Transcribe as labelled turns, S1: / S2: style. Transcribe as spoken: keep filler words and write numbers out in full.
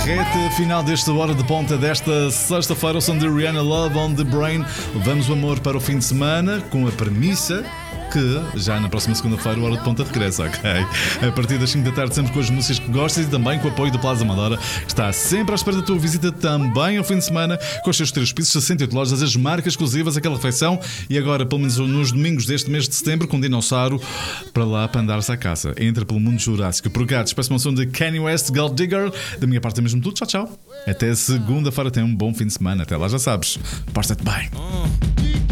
S1: reta final desta hora de ponta desta sexta-feira. O som de Rihanna, Love on the Brain. Levamos o amor para o fim de semana com a premissa que já na próxima segunda-feira o Hora de Ponta regressa, ok? A partir das cinco da tarde, sempre com as músicas que gostas e também com o apoio do Plaza Amadora, que está sempre à espera da tua visita também ao fim de semana, com os seus três pisos, sessenta e oito lojas, as marcas exclusivas, aquela refeição e agora, pelo menos nos domingos deste mês de setembro, com um dinossauro para lá para andar-se à caça. Entra pelo mundo jurássico. Por cá, despeço uma som de Kanye West, Gold Digger. Da minha parte é mesmo tudo. Tchau, tchau. Até segunda-feira. Tenha um bom fim de semana. Até lá, já sabes. Porta-te bem.